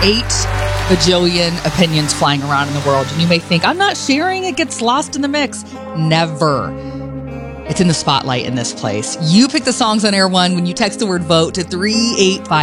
8 bajillion opinions flying around in the world. And you may think, I'm not sharing, it gets lost in the mix. Never. It's in the spotlight in this place. You pick the songs on Air One when you text the word vote to 385.